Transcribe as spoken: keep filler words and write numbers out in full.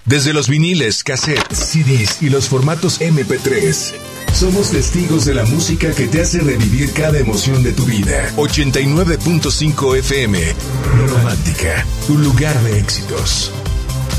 Desde los viniles, cassettes, C Ds y los formatos eme pe tres. Somos testigos de la música que te hace revivir cada emoción de tu vida. ochenta y nueve punto cinco efe eme. Romántica, tu lugar de éxitos.